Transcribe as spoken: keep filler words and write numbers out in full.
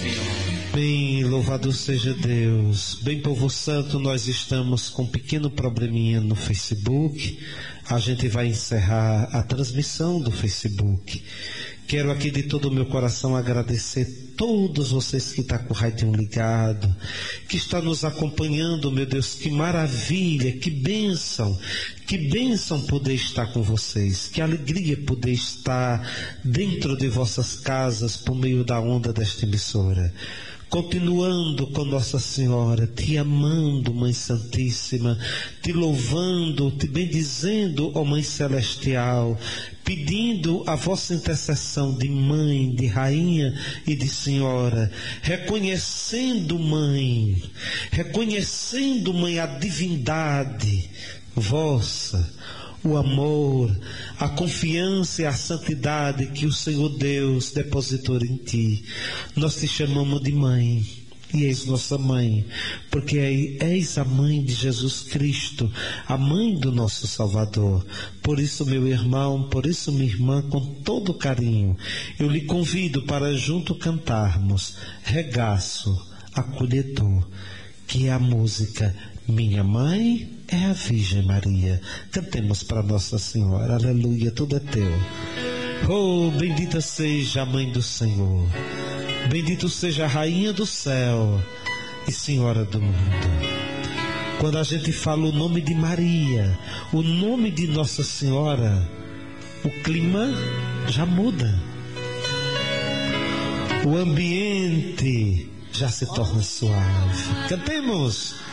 Senhor. Bem, louvado seja Deus. Bem, povo santo, nós estamos com um pequeno probleminha no Facebook. A gente vai encerrar a transmissão do Facebook. Quero aqui de todo o meu coração agradecer todos vocês que estão com o radinho ligado, que está nos acompanhando, meu Deus, que maravilha, que bênção, que bênção poder estar com vocês, que alegria poder estar dentro de vossas casas por meio da onda desta emissora. Continuando com Nossa Senhora, te amando, Mãe Santíssima, te louvando, te bendizendo, ó Mãe Celestial, pedindo a vossa intercessão de Mãe, de Rainha e de Senhora, reconhecendo, Mãe, reconhecendo, Mãe, a divindade vossa, o amor, a confiança e a santidade que o Senhor Deus depositou em ti. Nós te chamamos de mãe, e és nossa mãe, porque és a mãe de Jesus Cristo, a mãe do nosso Salvador. Por isso, meu irmão, por isso, minha irmã, com todo carinho, eu lhe convido para junto cantarmos Regaço Acolhedor, que é a música Minha Mãe é a Virgem Maria. Cantemos para Nossa Senhora. Aleluia, tudo é teu. Oh, bendita seja a Mãe do Senhor, bendito seja a Rainha do céu e Senhora do mundo. Quando a gente fala o nome de Maria, o nome de Nossa Senhora, o clima já muda, o ambiente já se torna suave. Cantemos.